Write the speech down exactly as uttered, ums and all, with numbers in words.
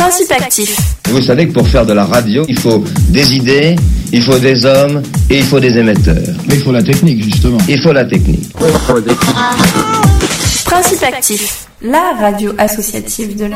Principe actif. Vous savez que pour faire de la radio, il faut des idées, il faut des hommes et il faut des émetteurs. Mais il faut la technique, justement. Il faut la technique. Principe actif. La radio associative de la